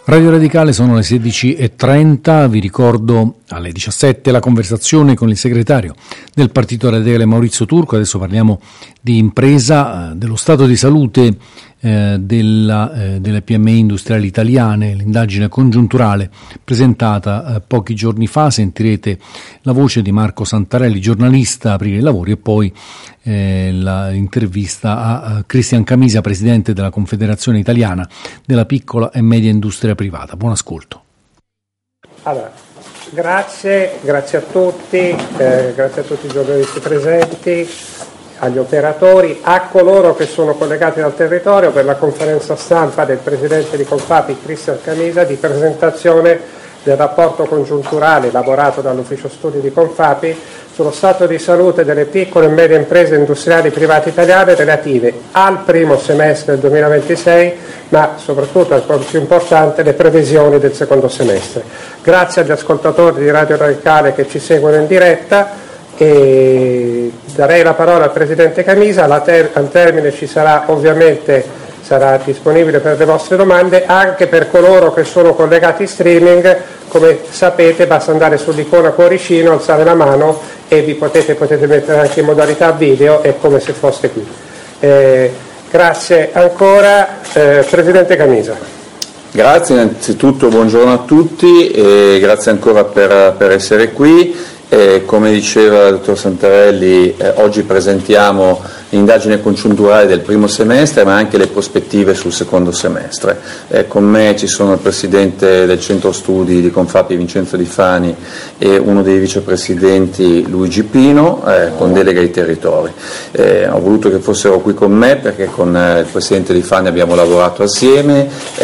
Radio Radicale, sono le 16:30, vi ricordo alle 17 la conversazione con il segretario del Partito Radicale Maurizio Turco. Adesso parliamo di impresa, dello stato di salute delle PMI industriali italiane, l'indagine congiunturale presentata pochi giorni fa. Sentirete la voce di Marco Santarelli, giornalista, aprire i lavori, e poi l'intervista a Cristian Camisa, presidente della Confederazione Italiana della Piccola e Media Industria Privata. Buon ascolto. Allora, grazie a tutti, grazie a tutti i giornalisti presenti, agli operatori, a coloro che sono collegati dal territorio per la conferenza stampa del presidente di Confapi, Cristian Camisa, di presentazione del rapporto congiunturale elaborato dall'ufficio studi di Confapi sullo stato di salute delle piccole e medie imprese industriali private italiane relative al primo semestre del 2026, ma soprattutto, ancora più importante, le previsioni del secondo semestre. Grazie agli ascoltatori di Radio Radicale che ci seguono in diretta, e darei la parola al presidente Camisa. Al termine ci sarà, ovviamente sarà disponibile per le vostre domande, anche per coloro che sono collegati in streaming. Come sapete, basta andare sull'icona cuoricino, alzare la mano e vi potete mettere anche in modalità video, è come se foste qui. Grazie ancora, presidente Camisa. Grazie, innanzitutto buongiorno a tutti e grazie ancora per essere qui. Come diceva il dottor Santarelli, oggi presentiamo l'indagine congiunturale del primo semestre, ma anche le prospettive sul secondo semestre. Con me ci sono il presidente del centro studi di Confapi, Vincenzo Di Fani, e uno dei vicepresidenti, Luigi Pino, con delega ai territori. Ho voluto che fossero qui con me perché con il presidente Di Fani abbiamo lavorato assieme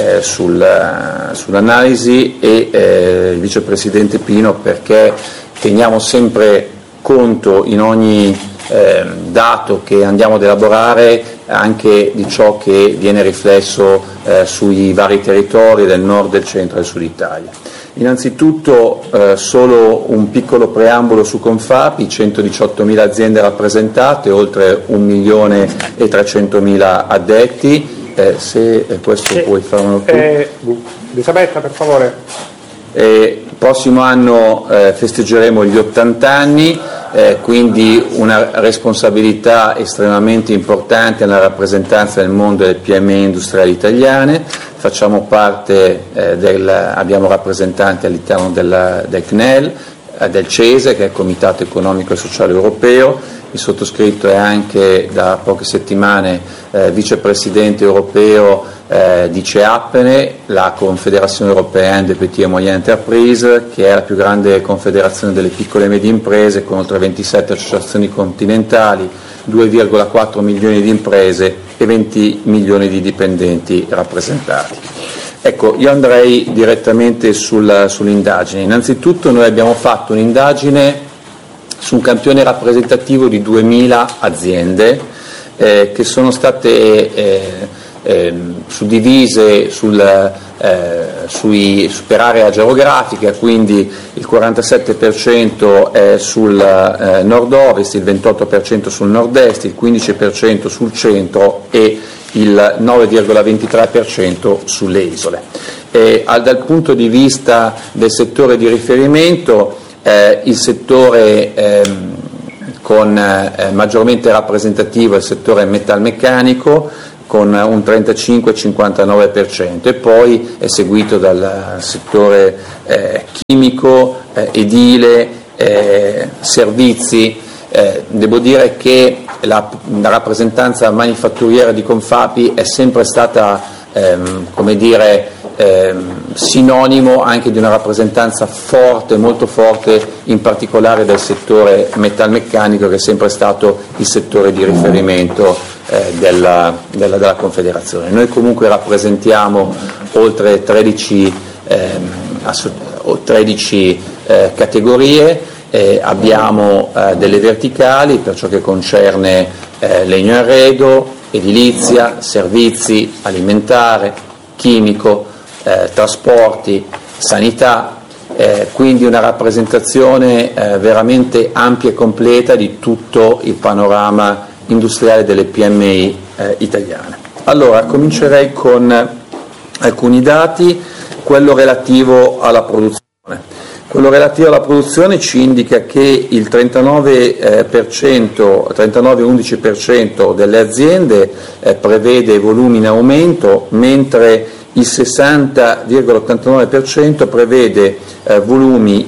sull'analisi, e il vicepresidente Pino perché teniamo sempre conto in ogni dato che andiamo ad elaborare anche di ciò che viene riflesso sui vari territori del nord, del centro e del sud Italia. Innanzitutto solo un piccolo preambolo su Confapi: 118.000 aziende rappresentate, oltre 1.300.000 addetti. Se questo sì. Puoi fare uno Elisabetta, per favore. Il prossimo anno festeggeremo gli 80 anni, quindi una responsabilità estremamente importante nella rappresentanza del mondo delle PMI industriali italiane. Facciamo parte abbiamo rappresentanti all'interno del CNEL, del CESE, che è il Comitato Economico e Sociale Europeo. Il sottoscritto è anche da poche settimane vicepresidente europeo di CEAPENE, la Confederazione Europea de Petites et Moyennes Entreprises, che è la più grande confederazione delle piccole e medie imprese, con oltre 27 associazioni continentali, 2,4 milioni di imprese e 20 milioni di dipendenti rappresentati. Ecco, io andrei direttamente sull'indagine. Innanzitutto noi abbiamo fatto un'indagine su un campione rappresentativo di 2.000 aziende che sono state suddivise per area geografica, quindi il 47% è sul nord-ovest, il 28% sul nord-est, il 15% sul centro e il 9,23% sulle isole. Dal punto di vista del settore di riferimento, il settore maggiormente rappresentativo è il settore metalmeccanico, con un 35-59%, e poi è seguito dal settore chimico, edile, servizi. Devo dire che la rappresentanza manifatturiera di Confapi è sempre stata sinonimo anche di una rappresentanza forte, molto forte, in particolare del settore metalmeccanico, che è sempre stato il settore di riferimento della Confederazione. Noi comunque rappresentiamo oltre 13 categorie, abbiamo delle verticali per ciò che concerne legno e arredo, edilizia, servizi, alimentare, chimico, trasporti, sanità, quindi una rappresentazione veramente ampia e completa di tutto il panorama industriale delle PMI italiane. Allora, comincerei con alcuni dati. quello relativo alla produzione. Quello relativo alla produzione ci indica che il 39,11% delle aziende prevede volumi in aumento, mentre il 60,89% prevede volumi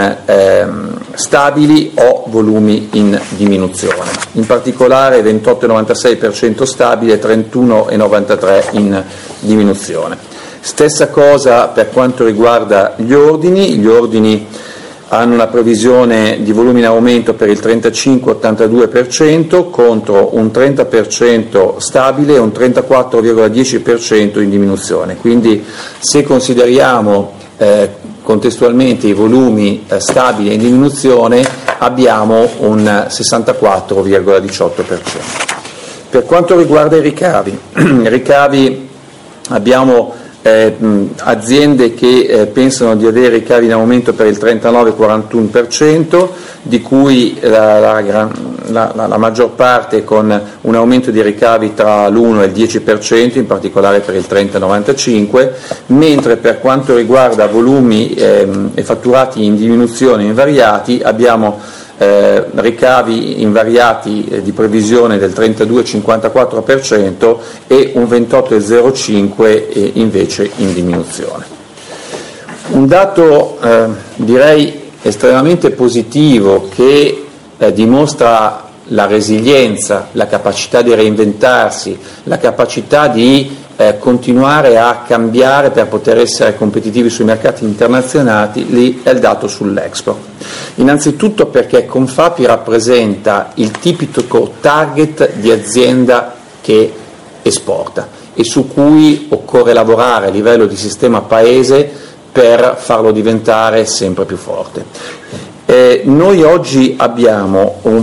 stabili o volumi in diminuzione. In particolare 28,96% stabile e 31,93% in diminuzione. Stessa cosa per quanto riguarda gli ordini hanno una previsione di volumi in aumento per il 35,82% contro un 30% stabile e un 34,10% in diminuzione. Quindi se consideriamo contestualmente i volumi stabili e in diminuzione abbiamo un 64,18%. Per quanto riguarda i ricavi abbiamo aziende che pensano di avere ricavi in aumento per il 39,41%, di cui la maggior parte con un aumento di ricavi tra l'1 e il 10%, in particolare per il 30,95%, mentre per quanto riguarda volumi e fatturati in diminuzione invariati abbiamo ricavi invariati di previsione del 32,54% e un 28,05% invece in diminuzione. Un dato direi estremamente positivo che dimostra la resilienza, la capacità di reinventarsi, la capacità di continuare a cambiare per poter essere competitivi sui mercati internazionali, lì è il dato sull'export. Innanzitutto perché Confapi rappresenta il tipico target di azienda che esporta e su cui occorre lavorare a livello di sistema paese per farlo diventare sempre più forte. Noi oggi abbiamo un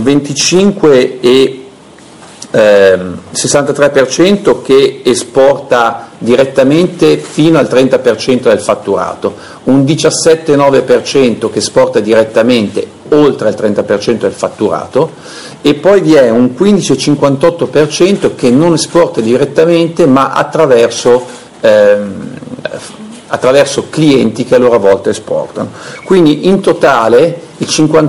25,63% che esporta direttamente fino al 30% del fatturato, un 17,9% che esporta direttamente oltre il 30% del fatturato e poi vi è un 15,58% che non esporta direttamente ma attraverso clienti che a loro volta esportano. Quindi in totale il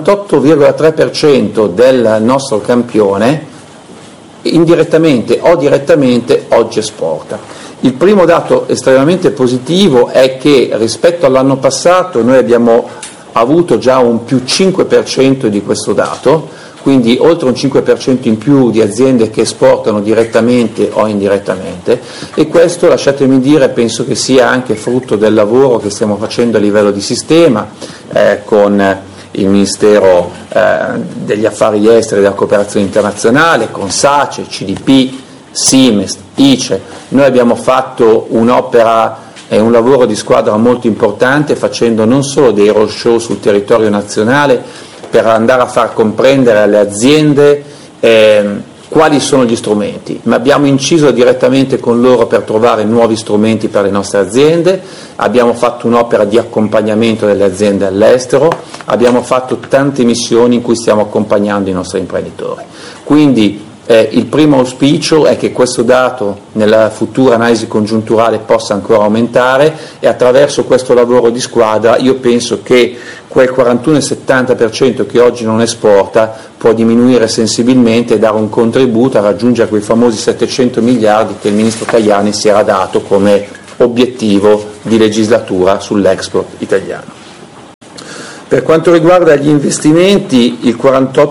58,3% del nostro campione indirettamente o direttamente oggi esporta. Il primo dato estremamente positivo è che rispetto all'anno passato noi abbiamo avuto già un più 5% di questo dato, quindi oltre un 5% in più di aziende che esportano direttamente o indirettamente, e questo, lasciatemi dire, penso che sia anche frutto del lavoro che stiamo facendo a livello di sistema con il Ministero degli Affari Esteri e della Cooperazione Internazionale, con SACE, CDP, Simest, ICE. Noi abbiamo fatto un'opera e un lavoro di squadra molto importante, facendo non solo dei roadshow sul territorio nazionale per andare a far comprendere alle aziende quali sono gli strumenti, ma abbiamo inciso direttamente con loro per trovare nuovi strumenti per le nostre aziende, abbiamo fatto un'opera di accompagnamento delle aziende all'estero, abbiamo fatto tante missioni in cui stiamo accompagnando i nostri imprenditori. Quindi il primo auspicio è che questo dato nella futura analisi congiunturale possa ancora aumentare e attraverso questo lavoro di squadra io penso che quel 41,70% che oggi non esporta può diminuire sensibilmente e dare un contributo a raggiungere quei famosi 700 miliardi che il Ministro Tajani si era dato come obiettivo di legislatura sull'export italiano. Per quanto riguarda gli investimenti, il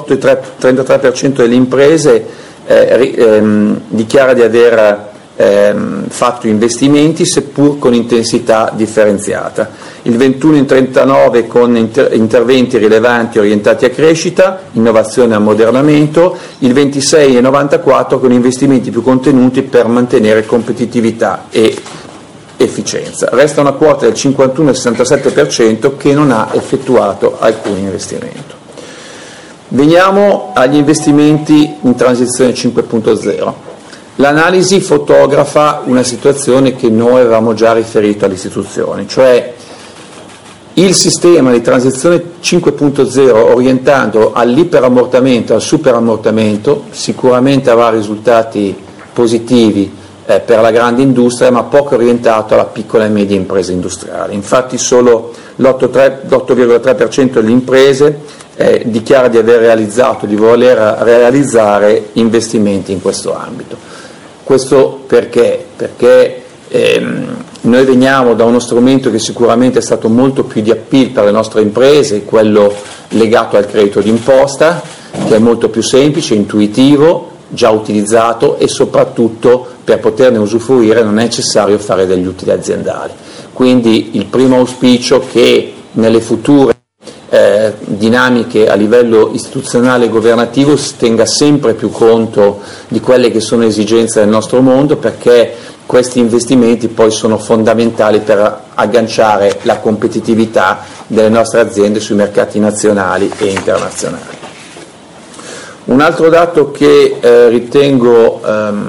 48,33% delle imprese dichiara di aver fatto investimenti seppur con intensità differenziata, il 21,39% con interventi rilevanti orientati a crescita, innovazione e ammodernamento, il 26,94% con investimenti più contenuti per mantenere competitività e efficienza. Resta una quota del 51,67% che non ha effettuato alcun investimento. Veniamo agli investimenti in transizione 5.0. L'analisi fotografa una situazione che noi avevamo già riferito alle istituzioni, cioè il sistema di transizione 5.0 orientato all'iperammortamento e al superammortamento sicuramente avrà risultati positivi per la grande industria, ma poco orientato alla piccola e media impresa industriale. Infatti solo l'8,3% delle imprese dichiara di aver realizzato, di voler realizzare investimenti in questo ambito. Questo perché? Perché noi veniamo da uno strumento che sicuramente è stato molto più di appeal per le nostre imprese, quello legato al credito d'imposta, che è molto più semplice, intuitivo, già utilizzato, e soprattutto per poterne usufruire non è necessario fare degli utili aziendali. Quindi il primo auspicio che nelle future dinamiche a livello istituzionale e governativo si tenga sempre più conto di quelle che sono esigenze del nostro mondo, perché questi investimenti poi sono fondamentali per agganciare la competitività delle nostre aziende sui mercati nazionali e internazionali. Un altro dato che ritengo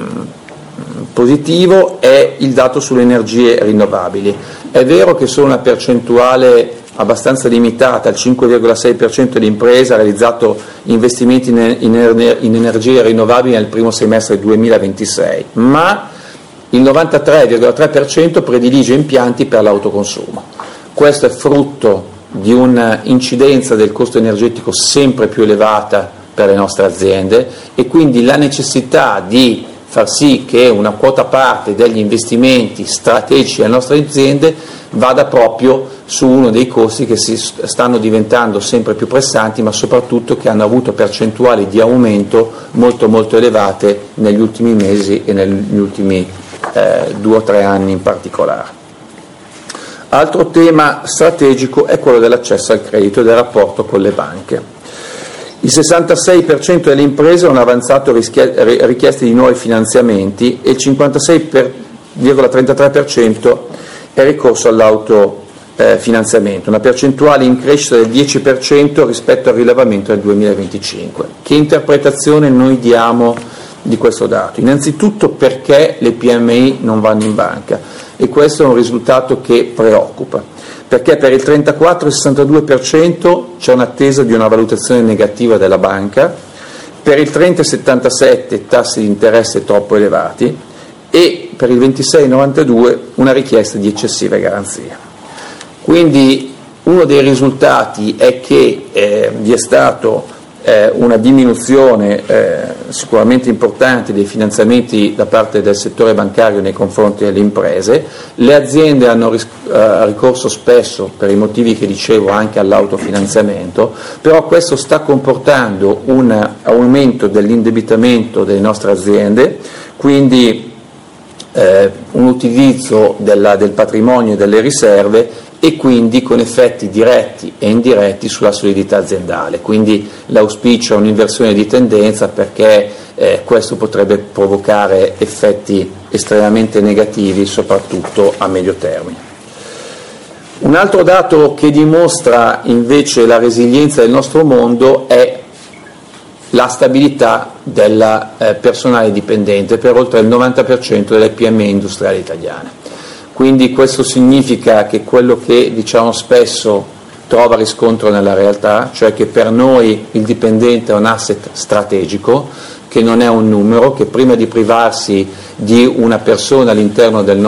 positivo è il dato sulle energie rinnovabili. È vero che solo una percentuale abbastanza limitata, il 5,6% di imprese ha realizzato investimenti in energie rinnovabili nel primo semestre 2026, ma il 93,3% predilige impianti per l'autoconsumo. Questo è frutto di un'incidenza del costo energetico sempre più elevata per le nostre aziende, e quindi la necessità di far sì che una quota parte degli investimenti strategici delle nostre aziende vada proprio su uno dei costi che si stanno diventando sempre più pressanti, ma soprattutto che hanno avuto percentuali di aumento molto elevate negli ultimi mesi e negli ultimi 2 o 3 anni in particolare. Altro tema strategico è quello dell'accesso al credito e del rapporto con le banche. Il 66% delle imprese hanno avanzato richieste di nuovi finanziamenti e il 56,33% è ricorso all'autofinanziamento, una percentuale in crescita del 10% rispetto al rilevamento del 2025. Che interpretazione noi diamo di questo dato? Innanzitutto perché le PMI non vanno in banca, e questo è un risultato che preoccupa, perché per il 34,62% c'è un'attesa di una valutazione negativa della banca, per il 30,77% tassi di interesse troppo elevati e per il 26,92% una richiesta di eccessive garanzie. Quindi uno dei risultati è che vi è stato una diminuzione sicuramente importante dei finanziamenti da parte del settore bancario nei confronti delle imprese. Le aziende hanno ricorso spesso, per i motivi che dicevo, anche all'autofinanziamento, però questo sta comportando un aumento dell'indebitamento delle nostre aziende, quindi un utilizzo del patrimonio e delle riserve, e quindi con effetti diretti e indiretti sulla solidità aziendale. Quindi l'auspicio è un'inversione di tendenza, perché questo potrebbe provocare effetti estremamente negativi, soprattutto a medio termine. Un altro dato che dimostra invece la resilienza del nostro mondo è la stabilità del personale dipendente per oltre il 90% delle PMI industriali italiane. Quindi questo significa che quello che diciamo spesso trova riscontro nella realtà, cioè che per noi il dipendente è un asset strategico, che non è un numero, che prima di privarsi di una persona all'interno della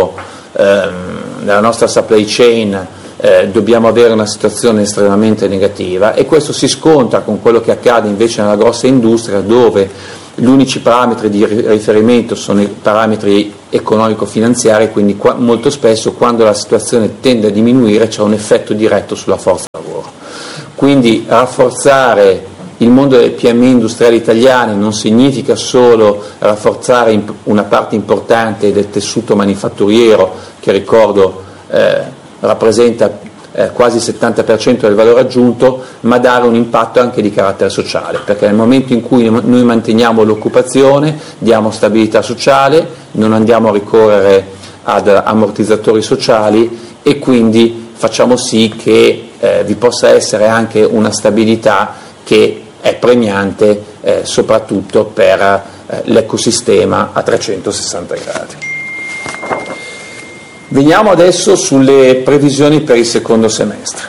nostra supply chain dobbiamo avere una situazione estremamente negativa, e questo si scontra con quello che accade invece nella grossa industria, dove gli unici parametri di riferimento sono i parametri economico-finanziari, quindi molto spesso quando la situazione tende a diminuire c'è un effetto diretto sulla forza lavoro. Quindi rafforzare il mondo delle PMI industriali italiane non significa solo rafforzare una parte importante del tessuto manifatturiero, che ricordo rappresenta quasi il 70% del valore aggiunto, ma dare un impatto anche di carattere sociale, perché nel momento in cui noi manteniamo l'occupazione, diamo stabilità sociale, non andiamo a ricorrere ad ammortizzatori sociali, e quindi facciamo sì che vi possa essere anche una stabilità che è premiante soprattutto per l'ecosistema a 360 gradi. Veniamo adesso sulle previsioni per il secondo semestre.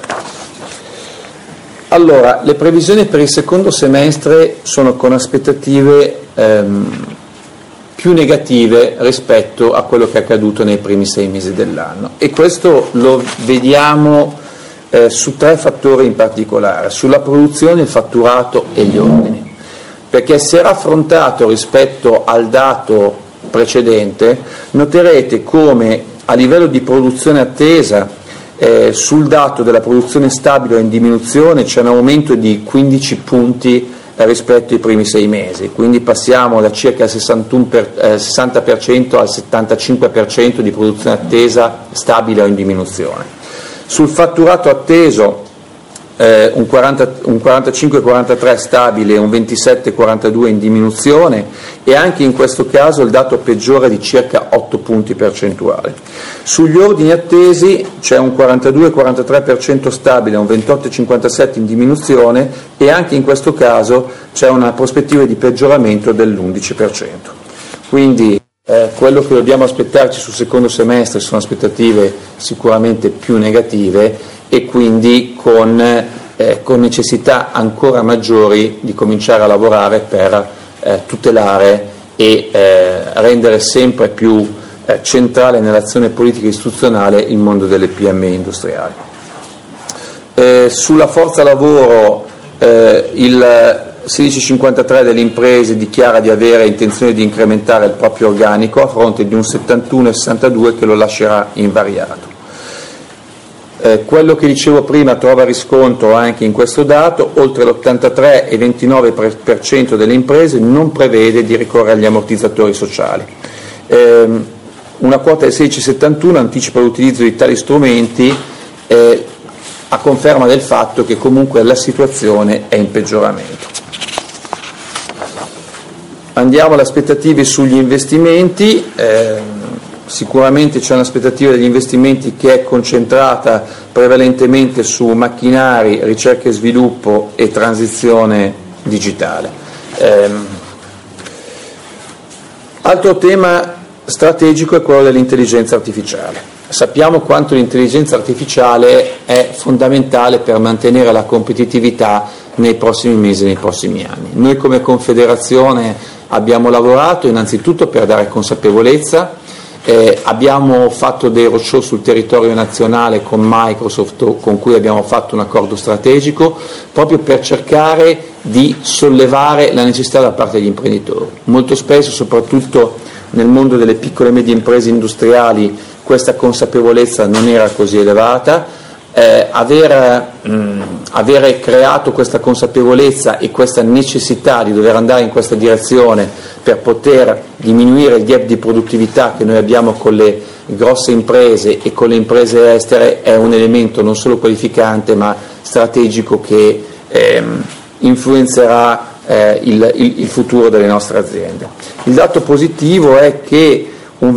Allora, le previsioni per il secondo semestre sono con aspettative più negative rispetto a quello che è accaduto nei primi 6 mesi dell'anno, e questo lo vediamo su 3 fattori in particolare: sulla produzione, il fatturato e gli ordini. Perché se raffrontato rispetto al dato precedente, noterete come a livello di produzione attesa sul dato della produzione stabile o in diminuzione c'è un aumento di 15 punti rispetto ai primi 6 mesi, quindi passiamo da circa il 60% al 75% di produzione attesa stabile o in diminuzione. Sul fatturato atteso un 45,43 stabile e un 27,42 in diminuzione, e anche in questo caso il dato peggiore di circa 8 punti percentuali. Sugli ordini attesi c'è un 42,43% stabile e un 28,57 in diminuzione, e anche in questo caso c'è una prospettiva di peggioramento dell'11%. Quindi quello che dobbiamo aspettarci sul secondo semestre sono aspettative sicuramente più negative, e quindi con necessità ancora maggiori di cominciare a lavorare per tutelare e rendere sempre più centrale nell'azione politica e istituzionale il mondo delle PMI industriali. Sulla forza lavoro il 16,53 delle imprese dichiara di avere intenzione di incrementare il proprio organico, a fronte di un 71,62 che lo lascerà invariato. Quello che dicevo prima trova riscontro anche in questo dato: oltre l'83,29% delle imprese non prevede di ricorrere agli ammortizzatori sociali. Una quota del 16,71 anticipa l'utilizzo di tali strumenti, a conferma del fatto che comunque la situazione è in peggioramento. Andiamo alle aspettative sugli investimenti. Sicuramente c'è un'aspettativa degli investimenti che è concentrata prevalentemente su macchinari, ricerca e sviluppo e transizione digitale. Altro tema strategico è quello dell'intelligenza artificiale. Sappiamo quanto l'intelligenza artificiale è fondamentale per mantenere la competitività nei prossimi mesi e nei prossimi anni. Noi come Confederazione abbiamo lavorato innanzitutto per dare consapevolezza. Abbiamo fatto dei roadshow sul territorio nazionale con Microsoft, con cui abbiamo fatto un accordo strategico, proprio per cercare di sollevare la necessità da parte degli imprenditori. Molto spesso, soprattutto nel mondo delle piccole e medie imprese industriali, questa consapevolezza non era così elevata. Avere creato questa consapevolezza e questa necessità di dover andare in questa direzione per poter diminuire il gap di produttività che noi abbiamo con le grosse imprese e con le imprese estere è un elemento non solo qualificante ma strategico che influenzerà il futuro delle nostre aziende. Il dato positivo è che un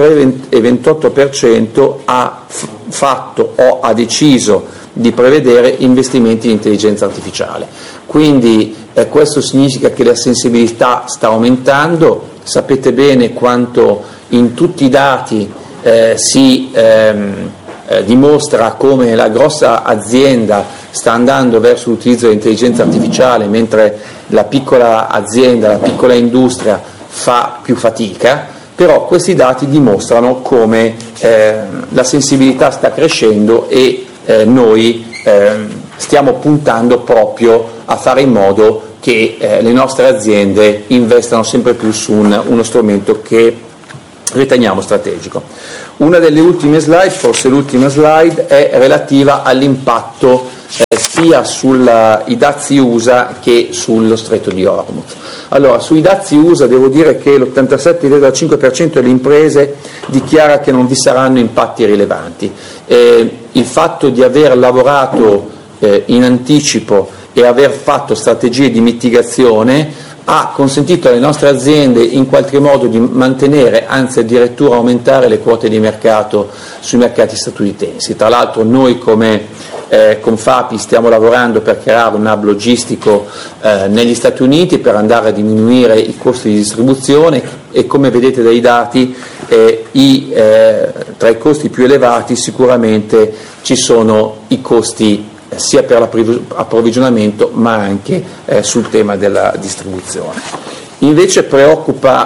23,28% ha fatto o ha deciso di prevedere investimenti in intelligenza artificiale. Quindi questo significa che la sensibilità sta aumentando. Sapete bene quanto in tutti i dati si dimostra come la grossa azienda sta andando verso l'utilizzo dell'intelligenza artificiale, mentre la piccola azienda, la piccola industria fa più fatica. Però questi dati dimostrano come la sensibilità sta crescendo e noi stiamo puntando proprio a fare in modo che le nostre aziende investano sempre più su uno strumento che riteniamo strategico. Una delle ultime slide, forse l'ultima slide, è relativa all'impatto sia sui dazi USA che sullo stretto di Hormuz. Allora, sui dazi USA devo dire che l'87,5% delle imprese dichiara che non vi saranno impatti rilevanti. Il fatto di aver lavorato in anticipo e aver fatto strategie di mitigazione ha consentito alle nostre aziende in qualche modo di mantenere, anzi addirittura aumentare le quote di mercato sui mercati statunitensi. Tra l'altro noi come Confapi stiamo lavorando per creare un hub logistico negli Stati Uniti per andare a diminuire i costi di distribuzione e, come vedete dai dati, tra i costi più elevati sicuramente ci sono i costi sia per l'approvvigionamento ma anche sul tema della distribuzione. Invece preoccupa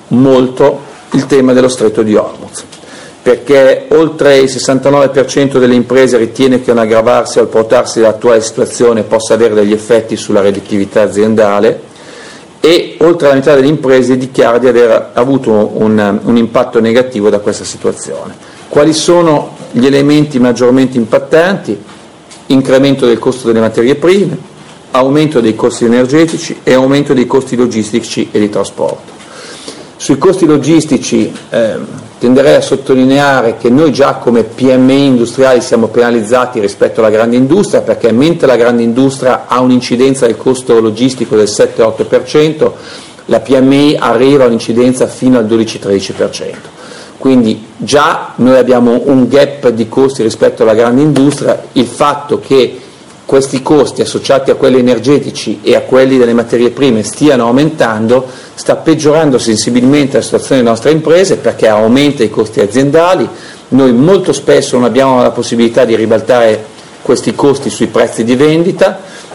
molto il tema dello Stretto di Hormuz, perché oltre il 69% delle imprese ritiene che un aggravarsi o il portarsi dell'attuale situazione possa avere degli effetti sulla redditività aziendale, e oltre la metà delle imprese dichiara di aver avuto un impatto negativo da questa situazione. Quali sono gli elementi maggiormente impattanti? Incremento del costo delle materie prime, aumento dei costi energetici e aumento dei costi logistici e di trasporto. Sui costi logistici tenderei a sottolineare che noi già come PMI industriali siamo penalizzati rispetto alla grande industria, perché mentre la grande industria ha un'incidenza del costo logistico del 7-8%, la PMI arriva a un'incidenza fino al 12-13%. Quindi già noi abbiamo un gap di costi rispetto alla grande industria. Il fatto che questi costi associati a quelli energetici e a quelli delle materie prime stiano aumentando sta peggiorando sensibilmente la situazione delle nostre imprese, perché aumenta i costi aziendali. Noi molto spesso non abbiamo la possibilità di ribaltare questi costi sui prezzi di vendita,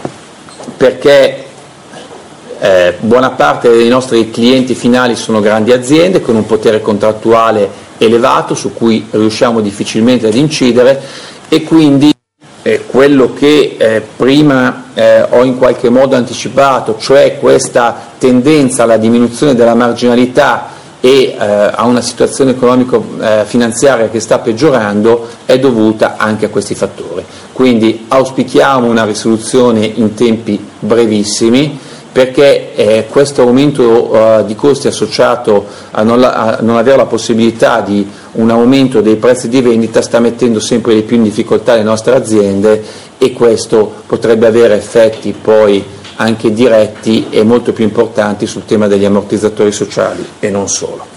perché buona parte dei nostri clienti finali sono grandi aziende con un potere contrattuale elevato su cui riusciamo difficilmente ad incidere, e quindi quello che prima ho in qualche modo anticipato, cioè questa tendenza alla diminuzione della marginalità e a una situazione economico-finanziaria che sta peggiorando, è dovuta anche a questi fattori. Quindi auspichiamo una risoluzione in tempi brevissimi, perché questo aumento di costi associato a non avere la possibilità di un aumento dei prezzi di vendita sta mettendo sempre di più in difficoltà le nostre aziende, e questo potrebbe avere effetti poi anche diretti e molto più importanti sul tema degli ammortizzatori sociali e non solo.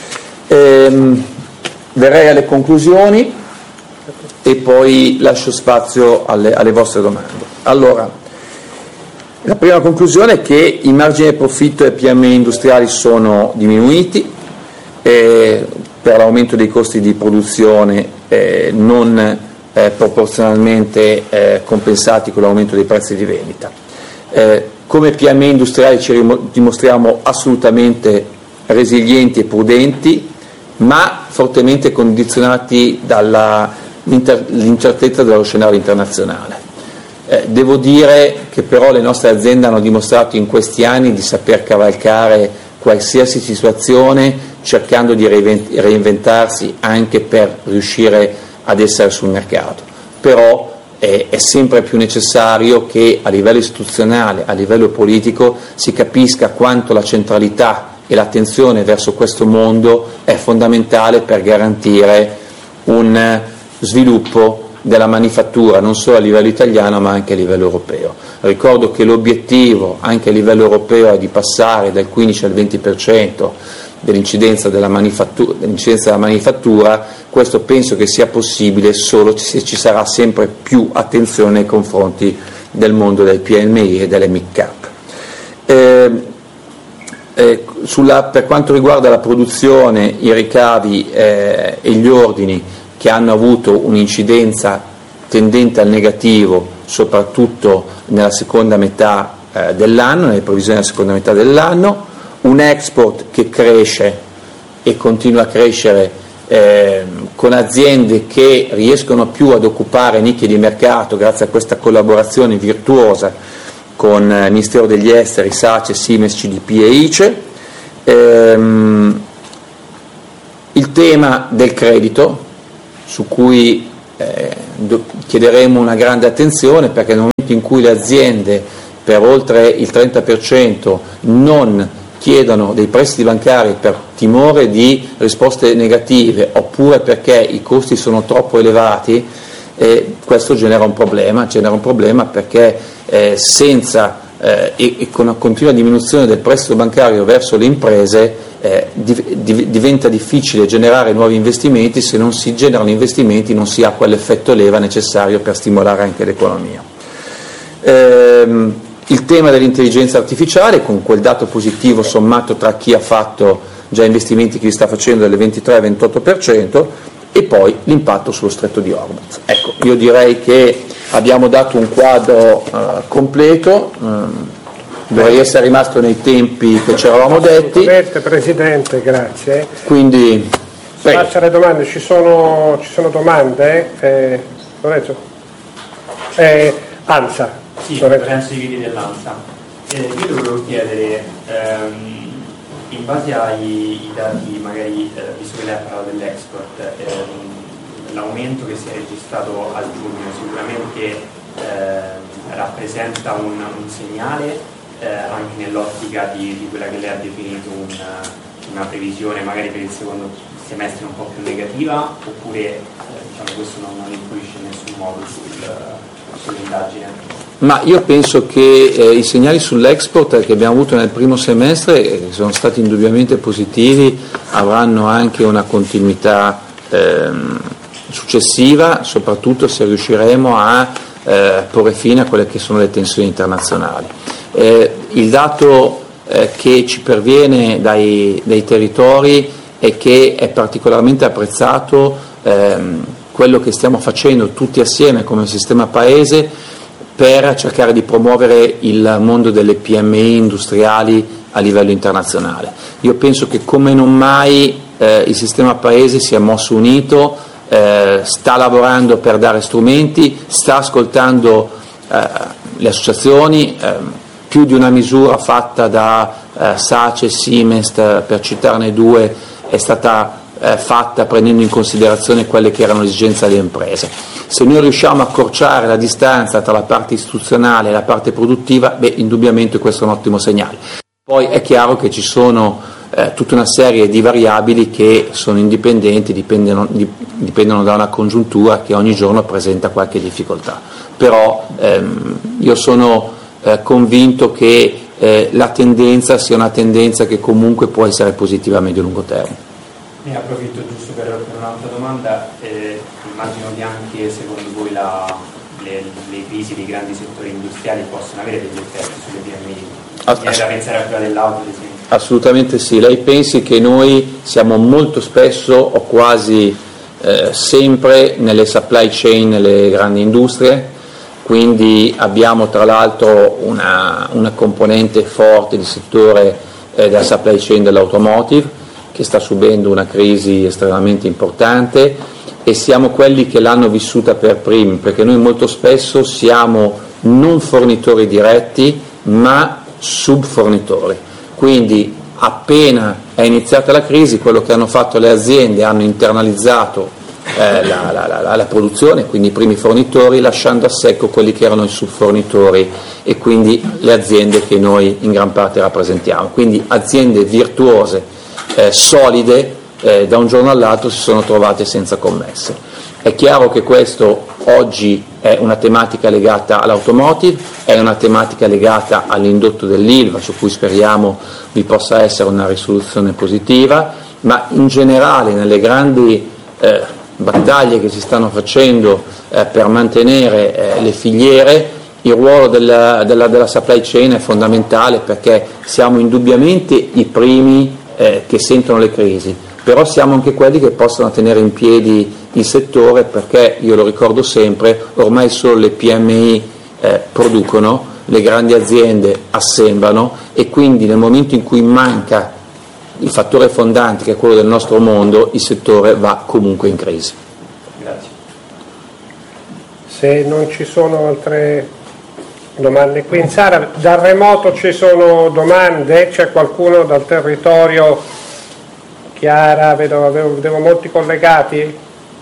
Verrei alle conclusioni e poi lascio spazio alle vostre domande. Allora, la prima conclusione è che i margini di profitto dei PMI industriali sono diminuiti per l'aumento dei costi di produzione non proporzionalmente compensati con l'aumento dei prezzi di vendita. Come PMI industriali ci dimostriamo assolutamente resilienti e prudenti, ma fortemente condizionati dall'incertezza dello scenario internazionale. Devo dire che però le nostre aziende hanno dimostrato in questi anni di saper cavalcare qualsiasi situazione, cercando di reinventarsi anche per riuscire ad essere sul mercato. Però è sempre più necessario che a livello istituzionale, a livello politico, si capisca quanto la centralità e l'attenzione verso questo mondo è fondamentale per garantire un sviluppo della manifattura non solo a livello italiano ma anche a livello europeo. Ricordo che l'obiettivo anche a livello europeo è di passare dal 15 al 20% dell'incidenza della manifattura. Questo penso che sia possibile solo se ci sarà sempre più attenzione nei confronti del mondo del PMI e delle mid-cap. Per quanto riguarda la produzione, i ricavi e gli ordini, che hanno avuto un'incidenza tendente al negativo soprattutto nella seconda metà dell'anno, nelle previsioni della seconda metà dell'anno, un export che cresce e continua a crescere con aziende che riescono più ad occupare nicchie di mercato grazie a questa collaborazione virtuosa con il Ministero degli Esteri, SACE, Siemens, CDP e ICE. Il tema del credito, su cui chiederemo una grande attenzione, perché nel momento in cui le aziende per oltre il 30% non chiedono dei prestiti bancari per timore di risposte negative oppure perché i costi sono troppo elevati, questo genera un problema perché senza e con una continua diminuzione del prestito bancario verso le imprese diventa difficile generare nuovi investimenti. Se non si generano investimenti non si ha quell'effetto leva necessario per stimolare anche l'economia. Il tema dell'intelligenza artificiale, con quel dato positivo sommato tra chi ha fatto già investimenti e chi li sta facendo del 23 al 28%, e poi l'impatto sullo Stretto di Hormuz. Ecco, io direi che abbiamo dato un quadro completo. Vorrei essere rimasto nei tempi che ci eravamo detti. Presidente, grazie. Quindi faccia le domande, ci sono domande? Lorenzo? ANSA. Sì, Lorenzo Di Viti dell'ANSA. Io volevo chiedere, in base ai dati, magari, visto che lei ha parlato dell'export, l'aumento che si è registrato a giugno sicuramente rappresenta un segnale anche nell'ottica di quella che lei ha definito una previsione magari per il secondo semestre un po' più negativa, oppure questo non influisce in nessun modo sull'indagine? Ma io penso che i segnali sull'export che abbiamo avuto nel primo semestre, che sono stati indubbiamente positivi, avranno anche una continuità successiva, soprattutto se riusciremo a porre fine a quelle che sono le tensioni internazionali. Il dato che ci perviene dai territori è che è particolarmente apprezzato quello che stiamo facendo tutti assieme come sistema paese per cercare di promuovere il mondo delle PMI industriali a livello internazionale. Io penso che come non mai il sistema paese si è mosso unito, sta lavorando per dare strumenti, sta ascoltando le associazioni, più di una misura fatta da SACE e Siemens, per citarne due, è stata fatta prendendo in considerazione quelle che erano le esigenze delle imprese. Se noi riusciamo a accorciare la distanza tra la parte istituzionale e la parte produttiva, indubbiamente questo è un ottimo segnale. Poi è chiaro che ci sono tutta una serie di variabili che sono indipendenti, dipendono da una congiuntura che ogni giorno presenta qualche difficoltà. Però io sono convinto che la tendenza sia una tendenza che comunque può essere positiva a medio-lungo termine. Ne approfitto giusto per un'altra domanda. Immagino che anche secondo voi le crisi dei grandi settori industriali possono avere degli effetti sulle PMI. Viene da pensare a quella dell'auto, ad esempio. Assolutamente sì. Lei pensi che noi siamo molto spesso o quasi sempre nelle supply chain, nelle grandi industrie, quindi abbiamo tra l'altro una componente forte di settore della supply chain dell'automotive, che sta subendo una crisi estremamente importante, e siamo quelli che l'hanno vissuta per primi, perché noi molto spesso siamo non fornitori diretti ma subfornitori. Quindi appena è iniziata la crisi, quello che hanno fatto le aziende, hanno internalizzato la produzione, quindi i primi fornitori, lasciando a secco quelli che erano i subfornitori e quindi le aziende che noi in gran parte rappresentiamo. Quindi aziende virtuose, solide, da un giorno all'altro si sono trovate senza commesse. È chiaro che questo oggi è una tematica legata all'automotive, è una tematica legata all'indotto dell'Ilva, su cui speriamo vi possa essere una risoluzione positiva, ma in generale nelle grandi battaglie che si stanno facendo per mantenere le filiere, il ruolo della supply chain è fondamentale, perché siamo indubbiamente i primi che sentono le crisi, però siamo anche quelli che possono tenere in piedi il settore, perché io lo ricordo sempre, ormai solo le PMI producono, le grandi aziende assemblano, e quindi nel momento in cui manca il fattore fondante che è quello del nostro mondo, il settore va comunque in crisi. Grazie. Se non ci sono altre domande qui in sala, dal remoto ci sono domande? C'è qualcuno dal territorio? Chiara, vedevo molti collegati?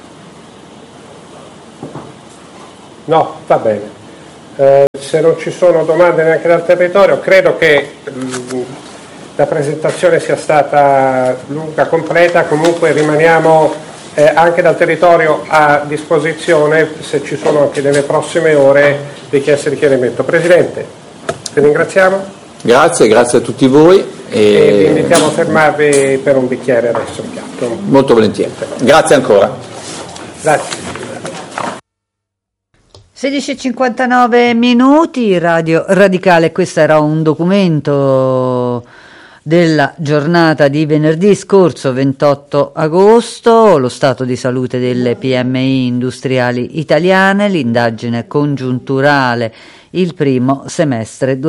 No, va bene. Se non ci sono domande neanche dal territorio, credo che la presentazione sia stata lunga, completa. Comunque rimaniamo anche dal territorio a disposizione se ci sono anche nelle prossime ore richieste di chiarimento. Presidente, vi ringraziamo. Grazie a tutti voi. E vi invitiamo a fermarvi per un bicchiere adesso. Molto volentieri. Grazie ancora. Grazie. 16:59 minuti, Radio Radicale. Questo era un documento della giornata di venerdì scorso 28 agosto, lo stato di salute delle PMI industriali italiane, l'indagine congiunturale il primo semestre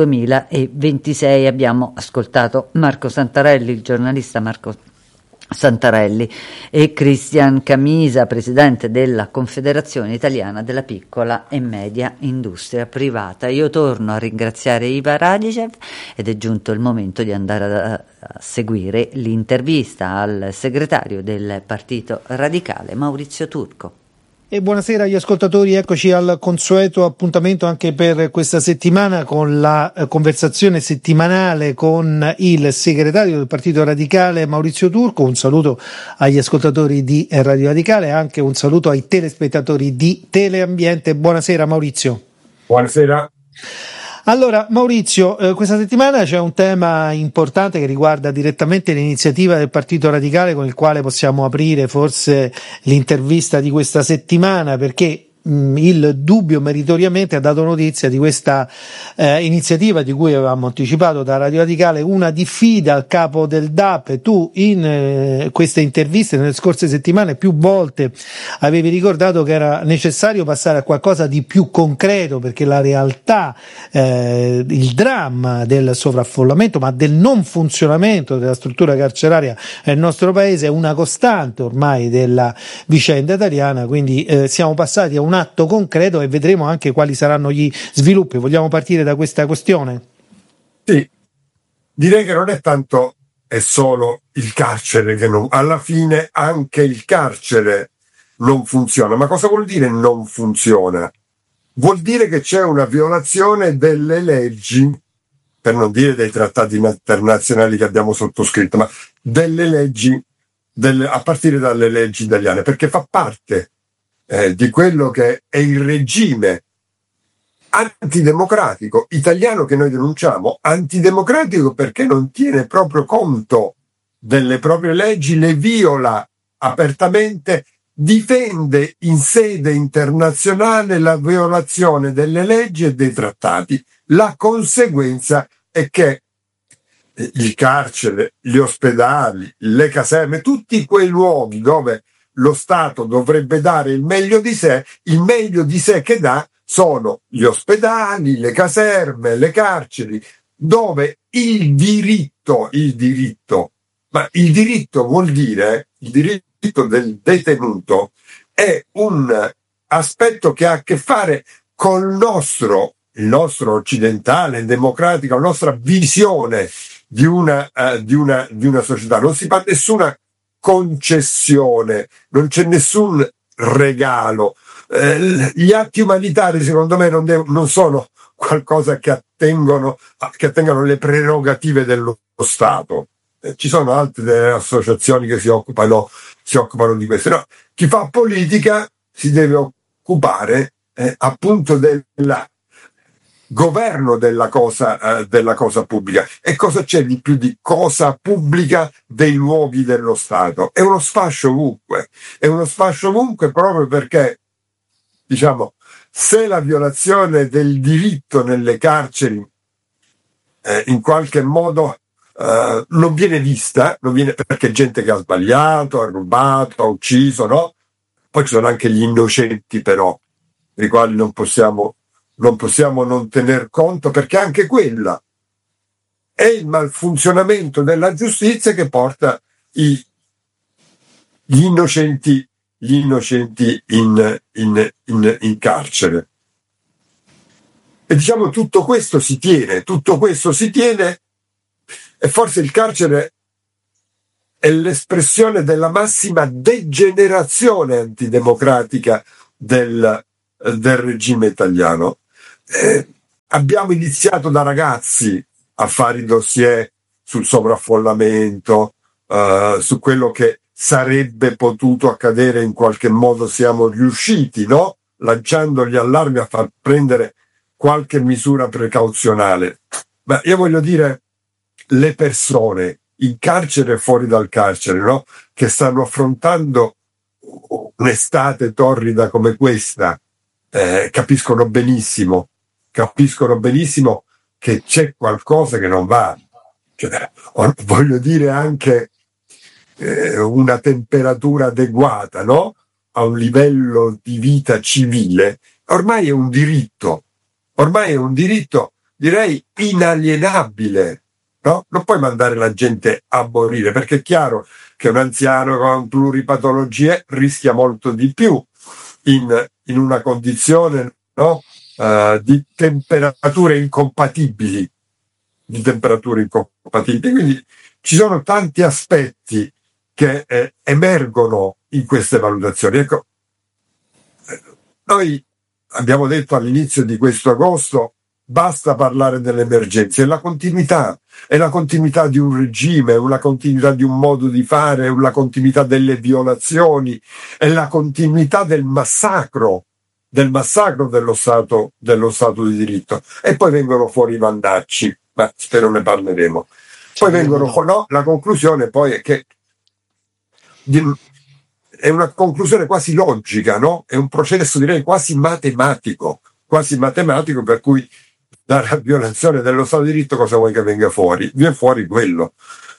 2026. Abbiamo ascoltato Marco Santarelli, il giornalista Marco Santarelli, e Cristian Camisa, presidente della Confederazione Italiana della Piccola e Media Industria Privata. Io torno a ringraziare Iva Radicev ed è giunto il momento di andare a seguire l'intervista al segretario del Partito Radicale, Maurizio Turco. E buonasera agli ascoltatori, eccoci al consueto appuntamento anche per questa settimana con la conversazione settimanale con il segretario del Partito Radicale Maurizio Turco. Un saluto agli ascoltatori di Radio Radicale, anche un saluto ai telespettatori di Teleambiente. Buonasera Maurizio. Buonasera. Allora Maurizio, questa settimana c'è un tema importante che riguarda direttamente l'iniziativa del Partito Radicale, con il quale possiamo aprire forse l'intervista di questa settimana, perché il Dubbio meritoriamente ha dato notizia di questa iniziativa di cui avevamo anticipato da Radio Radicale, una diffida al capo del DAP. Tu in queste interviste nelle scorse settimane più volte avevi ricordato che era necessario passare a qualcosa di più concreto, perché la realtà, il dramma del sovraffollamento, ma del non funzionamento della struttura carceraria nel nostro paese è una costante ormai della vicenda italiana, quindi siamo passati a un atto concreto e vedremo anche quali saranno gli sviluppi. Vogliamo partire da questa questione? Sì, direi che non è solo il carcere che non, alla fine anche il carcere non funziona. Ma cosa vuol dire non funziona? Vuol dire che c'è una violazione delle leggi, per non dire dei trattati internazionali che abbiamo sottoscritto, ma delle leggi, a partire dalle leggi italiane, perché fa parte di quello che è il regime antidemocratico italiano che noi denunciamo. Antidemocratico perché non tiene proprio conto delle proprie leggi, le viola apertamente, difende in sede internazionale la violazione delle leggi e dei trattati. La conseguenza è che il carcere, gli ospedali, le caserme, tutti quei luoghi dove lo Stato dovrebbe dare il meglio di sé che dà sono gli ospedali, le caserme, le carceri, dove il diritto vuol dire, il diritto del detenuto è un aspetto che ha a che fare con il nostro occidentale, democratico, la nostra visione di una società. Non si fa nessuna concessione, non c'è nessun regalo. Gli atti umanitari secondo me non sono qualcosa che attengano le prerogative dello Stato. Ci sono altre associazioni che si occupano di questo. No, chi fa politica si deve occupare appunto del governo della cosa pubblica. E cosa c'è di più di cosa pubblica dei luoghi dello Stato? È uno sfascio ovunque proprio perché, diciamo, se la violazione del diritto nelle carceri in qualche modo non viene vista, perché gente che ha sbagliato, ha rubato, ha ucciso, no? Poi ci sono anche gli innocenti però, dei quali non possiamo non tener conto, perché anche quella è il malfunzionamento della giustizia che porta gli innocenti in carcere. E diciamo tutto questo si tiene e forse il carcere è l'espressione della massima degenerazione antidemocratica del regime italiano. Abbiamo iniziato da ragazzi a fare i dossier sul sovraffollamento, su quello che sarebbe potuto accadere. In qualche modo siamo riusciti, no? Lanciando gli allarmi a far prendere qualche misura precauzionale. Ma io voglio dire, le persone in carcere e fuori dal carcere, no? Che stanno affrontando un'estate torrida come questa, capiscono benissimo che c'è qualcosa che non va, cioè, voglio dire anche una temperatura adeguata, no? A un livello di vita civile, ormai è un diritto, direi inalienabile, no? Non puoi mandare la gente a morire, perché è chiaro che un anziano con pluripatologie rischia molto di più in una condizione, no? Di temperature incompatibili, quindi ci sono tanti aspetti che emergono in queste valutazioni. Ecco, noi abbiamo detto all'inizio di questo agosto: basta parlare delle emergenze, è la continuità di un regime, è la continuità di un modo di fare, è la continuità delle violazioni, è la continuità del massacro dello Stato di diritto. E poi vengono fuori i vandacci, ma spero ne parleremo. Poi la conclusione poi è che è una conclusione quasi logica, no? È un processo, direi, quasi matematico, per cui dalla violazione dello Stato di diritto cosa vuoi che venga fuori? Viene fuori quello.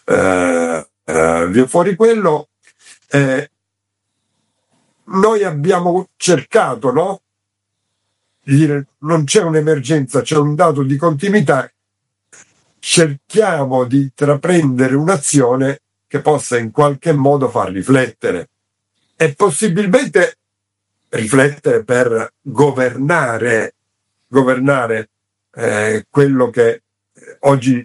Noi abbiamo cercato, no? Di dire, non c'è un'emergenza, c'è un dato di continuità, cerchiamo di intraprendere un'azione che possa in qualche modo far riflettere, e possibilmente riflettere per governare quello che oggi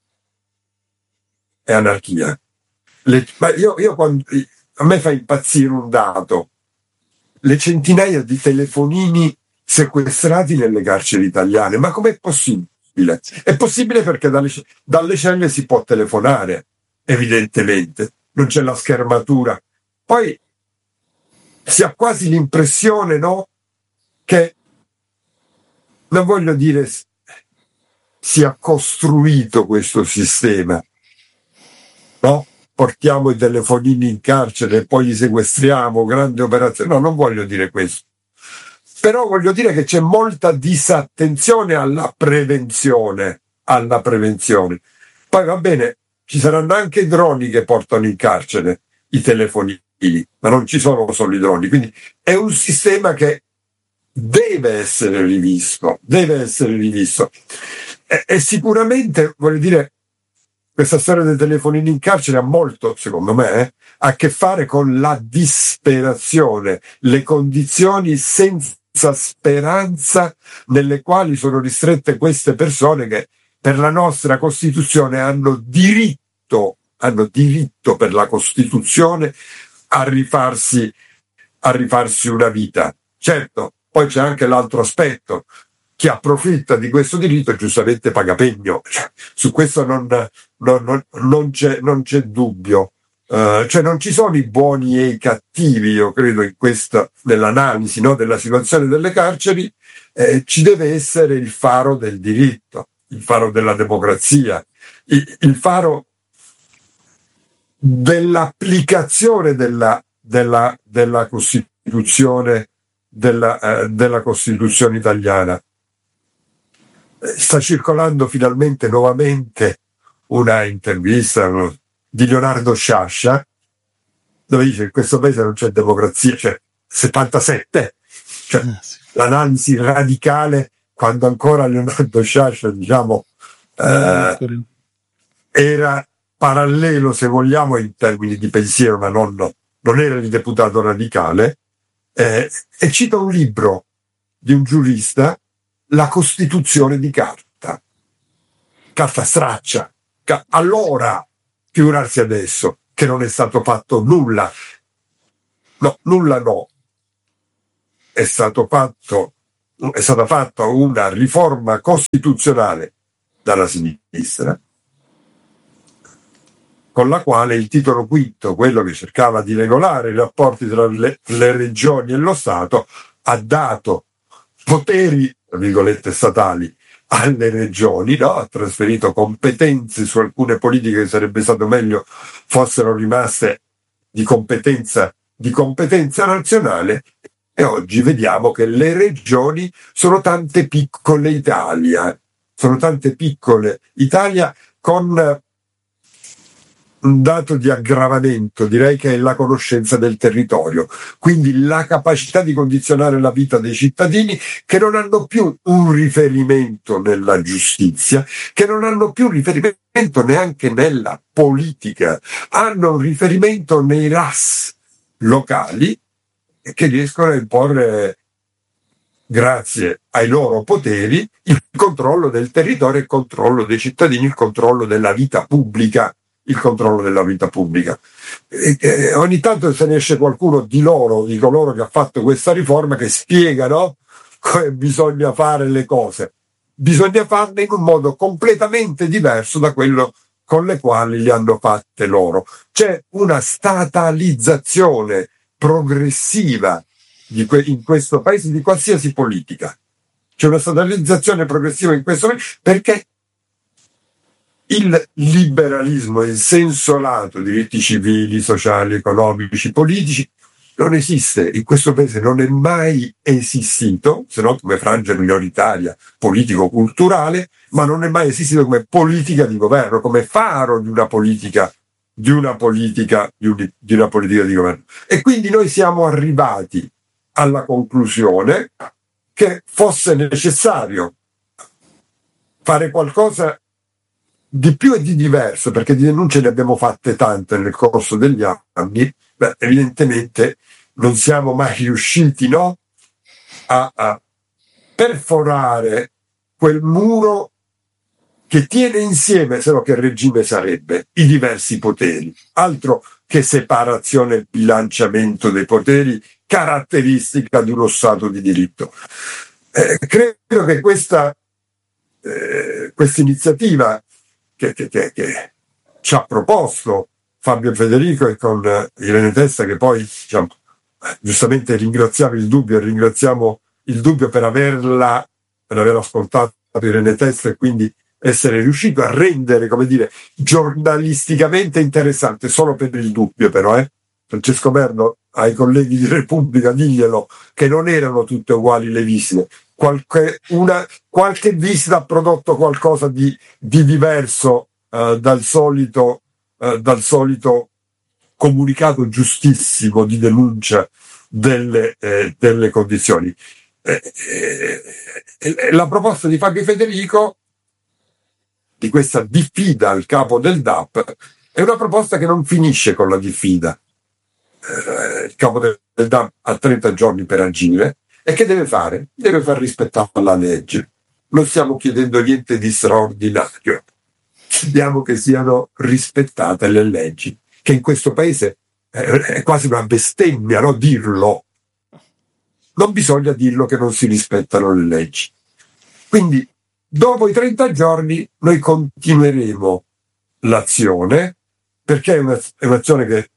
è anarchia. Ma io quando, a me fa impazzire un dato: le centinaia di telefonini sequestrati nelle carceri italiane. Ma com'è possibile? È possibile perché dalle celle si può telefonare, evidentemente, non c'è la schermatura. Poi si ha quasi l'impressione, no, che, non voglio dire sia costruito questo sistema, no? Portiamo i telefonini in carcere e poi li sequestriamo, grande operazione. No, non voglio dire questo. Però voglio dire che c'è molta disattenzione alla prevenzione. Poi va bene, ci saranno anche i droni che portano in carcere i telefonini, ma non ci sono solo i droni. Quindi è un sistema che deve essere rivisto. E sicuramente, voglio dire, questa storia dei telefonini in carcere ha molto, secondo me, a che fare con la disperazione, le condizioni senza speranza nelle quali sono ristrette queste persone, che per la nostra Costituzione hanno diritto per la Costituzione a rifarsi una vita. Certo, poi c'è anche l'altro aspetto: chi approfitta di questo diritto giustamente paga pegno. Su questo non c'è dubbio. Cioè non ci sono i buoni e i cattivi, io credo, nell'analisi, no, della situazione delle carceri. Ci deve essere il faro del diritto, il faro della democrazia, il faro dell'applicazione della Costituzione, della Costituzione italiana. Sta circolando finalmente nuovamente una intervista di Leonardo Sciascia, dove dice che in questo paese non c'è democrazia, cioè 77, cioè l'analisi radicale, quando ancora Leonardo Sciascia, diciamo, era parallelo, se vogliamo, in termini di pensiero, ma non era il deputato radicale, e cita un libro di un giurista, La Costituzione di carta straccia. Allora, figurarsi adesso che non è stato fatto nulla. È stata fatta una riforma costituzionale dalla sinistra, con la quale il titolo quinto, quello che cercava di regolare i rapporti tra le regioni e lo Stato, ha dato poteri, tra virgolette, statali alle regioni, no? Ha trasferito competenze su alcune politiche che sarebbe stato meglio fossero rimaste di competenza nazionale, e oggi vediamo che le regioni sono tante piccole Italia con un dato di aggravamento, direi che è la conoscenza del territorio, quindi la capacità di condizionare la vita dei cittadini che non hanno più un riferimento nella giustizia, che non hanno più riferimento neanche nella politica, hanno un riferimento nei RAS locali che riescono a imporre, grazie ai loro poteri, il controllo del territorio, il controllo dei cittadini, il controllo della vita pubblica. Ogni tanto se ne esce qualcuno di coloro che ha fatto questa riforma, che spiegano come bisogna fare le cose. Bisogna farle in un modo completamente diverso da quello con le quali le hanno fatte loro. C'è una statalizzazione progressiva in questo paese di qualsiasi politica. C'è una statalizzazione progressiva in questo paese perché il liberalismo in senso lato, diritti civili, sociali, economici, politici, non esiste. In questo paese non è mai esistito, se no come frangia minoritaria politico-culturale, ma non è mai esistito come politica di governo, come faro di una politica di governo. E quindi noi siamo arrivati alla conclusione che fosse necessario fare qualcosa di più e di diverso, perché di denunce ne abbiamo fatte tante nel corso degli anni. Evidentemente non siamo mai riusciti a perforare quel muro che tiene insieme, se no che regime sarebbe, i diversi poteri. Altro che separazione e bilanciamento dei poteri, caratteristica di uno Stato di diritto. Credo che questa iniziativa che ci ha proposto Fabio Federico e con Irene Testa, che poi giustamente ringraziamo il Dubbio per aver ascoltato Irene Testa e quindi essere riuscito a rendere, come dire, giornalisticamente interessante, solo per il Dubbio però, Francesco Merlo, ai colleghi di Repubblica diglielo che non erano tutte uguali le visite. Qualche visita ha prodotto qualcosa di diverso dal solito comunicato giustissimo di denuncia delle condizioni. La proposta di Fabio Federico, di questa diffida al capo del DAP, è una proposta che non finisce con la diffida. Il capo del DAP ha 30 giorni per agire. E che deve fare? Deve far rispettare la legge. Non stiamo chiedendo niente di straordinario. Chiediamo che siano rispettate le leggi, che in questo paese è quasi una bestemmia, no? Dirlo. Non bisogna dirlo che non si rispettano le leggi. Quindi, dopo i 30 giorni, noi continueremo l'azione, perché è un'azione che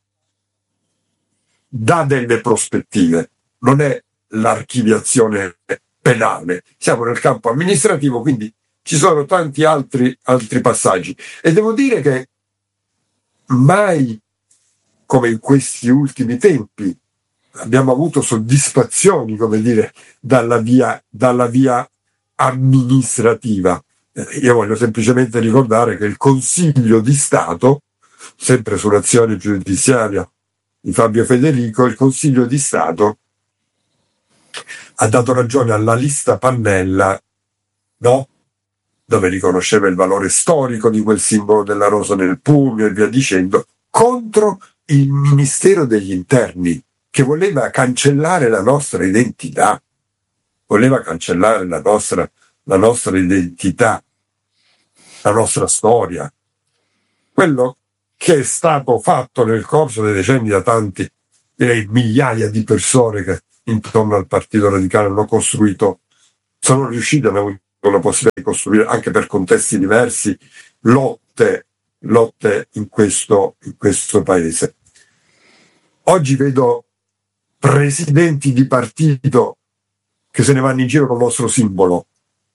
dà delle prospettive. Non è l'archiviazione penale, siamo nel campo amministrativo, quindi ci sono tanti altri passaggi, e devo dire che mai come in questi ultimi tempi abbiamo avuto soddisfazioni, come dire, dalla via amministrativa. Io voglio semplicemente ricordare che il Consiglio di Stato, sempre sull'azione giudiziaria di Fabio Federico, il Consiglio di Stato ha dato ragione alla lista Pannella, no? Dove riconosceva il valore storico di quel simbolo della rosa nel pugno e via dicendo, contro il Ministero degli Interni, che voleva cancellare la nostra identità, voleva cancellare la nostra identità, la nostra storia. Quello che è stato fatto nel corso dei decenni da tanti, direi migliaia di persone che intorno al Partito Radicale sono riusciti, hanno avuto la possibilità di costruire, anche per contesti diversi, lotte in questo paese. Oggi vedo presidenti di partito che se ne vanno in giro con il nostro simbolo.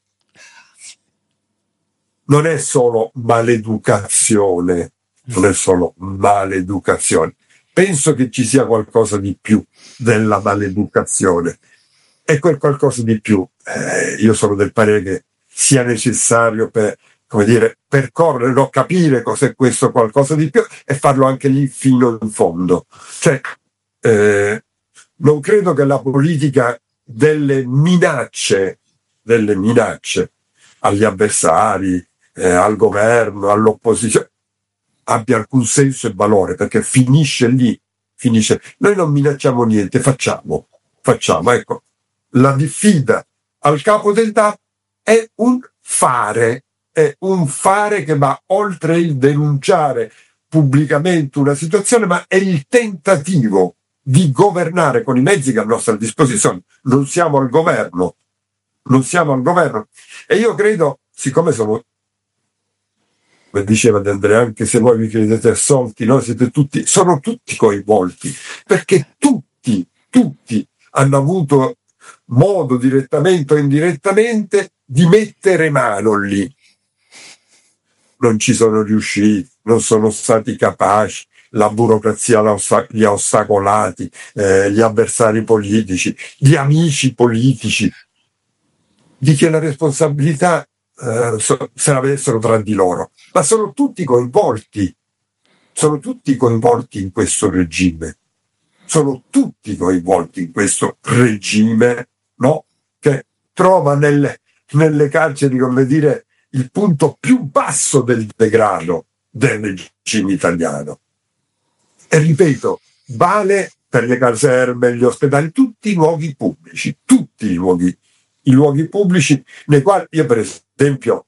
Non è solo maleducazione, Penso che ci sia qualcosa di più della maleducazione. E quel qualcosa di più, io sono del parere che sia necessario per come dire, percorrere, no, capire cos'è questo qualcosa di più e farlo anche lì fino in fondo. Cioè, non credo che la politica delle minacce agli avversari, al governo, all'opposizione, abbia alcun senso e valore, perché finisce lì, Noi non minacciamo niente, facciamo, ecco. La diffida al capo del DAP è un fare che va oltre il denunciare pubblicamente una situazione, ma è il tentativo di governare con i mezzi che ha a nostra disposizione. Non siamo al governo. E io credo, siccome sono, come diceva De Andrea, anche se voi vi credete assolti, no? Sono tutti coinvolti, perché tutti hanno avuto modo, direttamente o indirettamente, di mettere mano lì. Non ci sono riusciti, non sono stati capaci, la burocrazia li ha ostacolati, gli avversari politici, gli amici politici, di che la responsabilità se la vedessero tra di loro. Ma sono tutti coinvolti in questo regime. Sono tutti coinvolti in questo regime, no? Che trova nelle carceri, come dire, il punto più basso del degrado del regime italiano. E ripeto, vale per le caserme, gli ospedali, tutti i luoghi pubblici, i luoghi pubblici nei quali io, per esempio,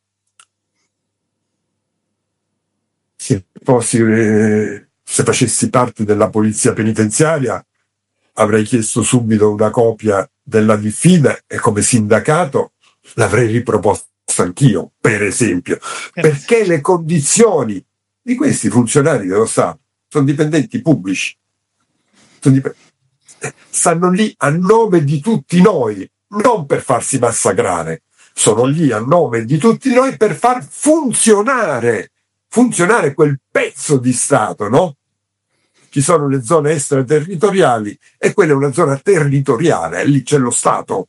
se facessi parte della polizia penitenziaria, avrei chiesto subito una copia della diffida e come sindacato l'avrei riproposta anch'io, per esempio, perché le condizioni di questi funzionari dello Stato sono dipendenti pubblici, stanno lì a nome di tutti noi, non per farsi massacrare, sono lì a nome di tutti noi per far funzionare quel pezzo di Stato, no? Ci sono le zone extraterritoriali e quella è una zona territoriale, lì c'è lo Stato.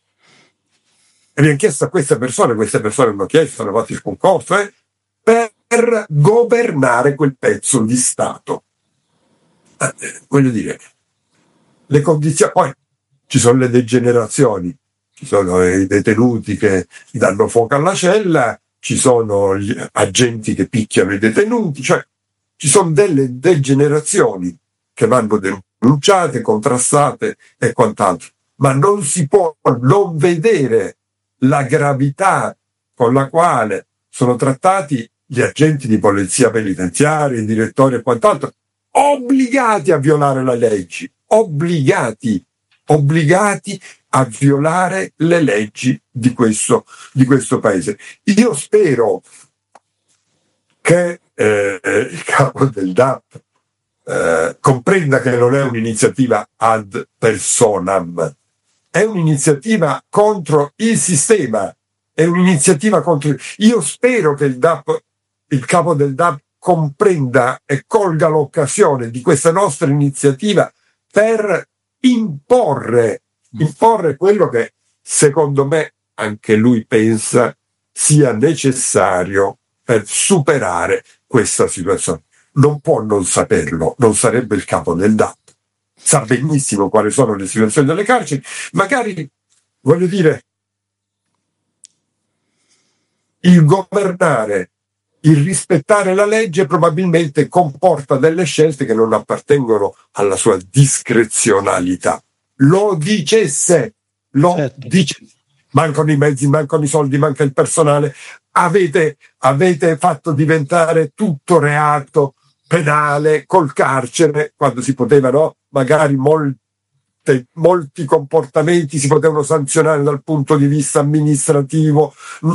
E viene chiesto a queste persone hanno chiesto, hanno fatto il concorso, per governare quel pezzo di Stato. Voglio dire, le condizioni, poi ci sono le degenerazioni, ci sono i detenuti che danno fuoco alla cella, ci sono gli agenti che picchiano i detenuti, cioè ci sono delle degenerazioni che vanno denunciate, contrastate e quant'altro, ma non si può non vedere la gravità con la quale sono trattati gli agenti di polizia penitenziaria, i direttori e quant'altro, obbligati a violare le leggi, obbligati a violare le leggi di questo paese. Io spero che il capo del DAP comprenda che non è un'iniziativa ad personam, è un'iniziativa contro il sistema, è un'iniziativa contro. Io spero che il capo del DAP comprenda e colga l'occasione di questa nostra iniziativa per imporre quello che secondo me anche lui pensa sia necessario per superare questa situazione. Non può non saperlo, non sarebbe il capo del DAP. Sa benissimo quali sono le situazioni delle carceri, magari, voglio dire, il governare, il rispettare la legge probabilmente comporta delle scelte che non appartengono alla sua discrezionalità. Lo dicesse, mancano i mezzi, mancano i soldi, manca il personale, avete fatto diventare tutto reato penale col carcere, quando si potevano, magari molti comportamenti si potevano sanzionare dal punto di vista amministrativo,